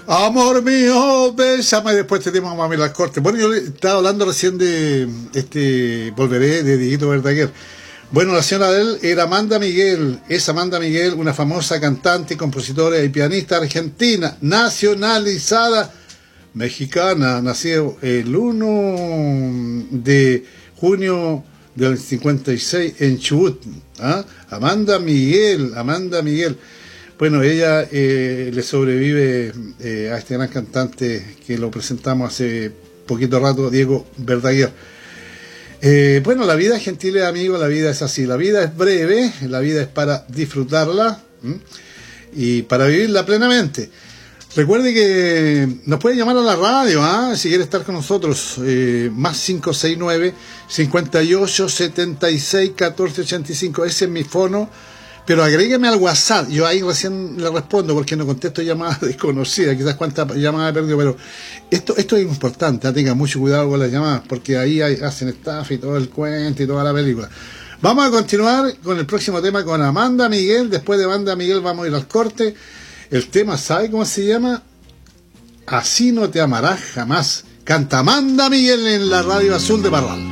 Amor mío, bésame. Después tenemos a Mami las Cortes. Bueno, yo le estaba hablando recién de Volveré, de Dieguito Verdaguer. Bueno, la señora de él era Amanda Miguel. Es Amanda Miguel, una famosa cantante, compositora y pianista argentina, nacionalizada mexicana. Nació el 1 de junio del 56 en Chubut. ¿Ah? Amanda Miguel. Bueno, ella le sobrevive a este gran cantante que lo presentamos hace poquito rato, Diego Verdaguer. Bueno, la vida, gentiles amigos, la vida es así. La vida es breve, la vida es para disfrutarla y para vivirla plenamente. Recuerde que nos puede llamar a la radio, si quiere estar con nosotros, más 569-5876-1485. Ese es mi fono. Pero agrégueme al WhatsApp, yo ahí recién le respondo porque no contesto llamadas desconocidas, quizás cuántas llamadas he perdido, pero esto es importante, tengan mucho cuidado con las llamadas, porque ahí hacen estafa y todo el cuento y toda la película. Vamos a continuar con el próximo tema con Amanda Miguel. Después de Amanda Miguel vamos a ir al corte. El tema, ¿sabe cómo se llama? Así no te amarás jamás. Canta Amanda Miguel en la Radio Azul de Parral.